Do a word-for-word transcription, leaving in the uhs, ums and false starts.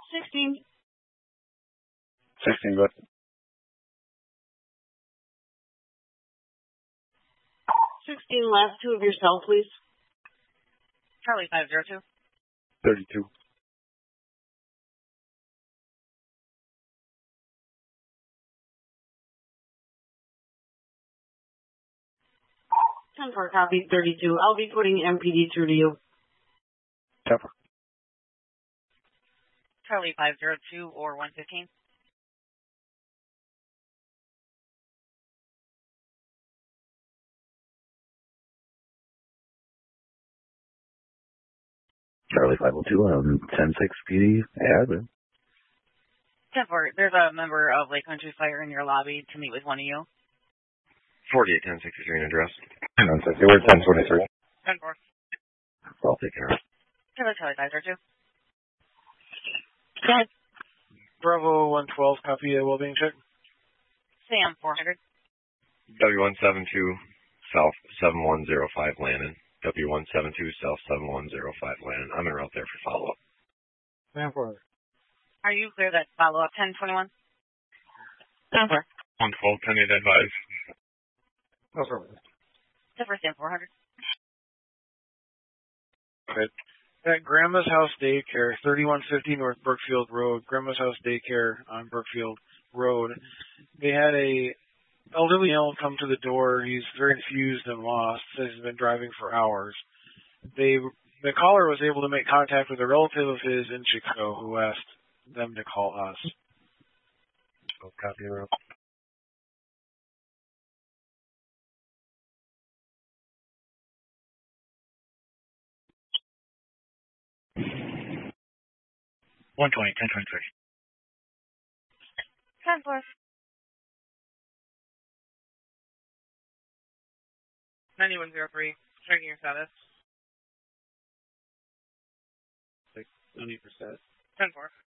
Sixteen. Sixteen, but Sixteen. Last two of yourself, please. Charlie five zero two. thirty-two. ten four, copy thirty-two. I'll be putting M P D through to you. Pepper. Charlie five zero two or one fifteen. Charlie five oh two on ten six P D. Yeah, but ten four, there's a member of Lake Country Fire in your lobby to meet with one of you. forty-eight ten sixty-three in address. ten sixty. We're ten twenty-three. ten four. I'll take care of it. Charlie Charlie five zero two. Go ahead. Bravo one twelve, copy a well-being check. Sam four hundred. W one seven two South seven one zero five Lannon. W one seven two South seven one zero five Lannon. I'm en route there for follow-up. Sam four hundred. Are you clear that follow up ten twenty-one? ten four. one twelve ten eight advise. Affirmative. ten four Sam four hundred. Okay. At Grandma's House Daycare, thirty-one fifty North Brookfield Road, Grandma's House Daycare on Brookfield Road. They had a elderly male come to the door. He's very confused and lost. Says he's been driving for hours. They, the caller was able to make contact with a relative of his in Chicago who asked them to call us. Oh, copy the road. one twenty, ten twenty-three. ten four. ninety-one oh three, checking your status. Like ninety percent. ten four.